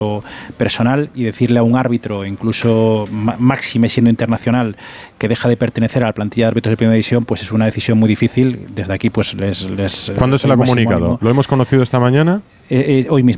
personal, y decirle a un árbitro, incluso máxime siendo internacional, que deja de pertenecer a la plantilla de árbitros de primera división, pues es una decisión muy difícil. Desde aquí pues les ¿Cuándo se le ha comunicado? ¿Lo hemos conocido esta mañana? Hoy mismo.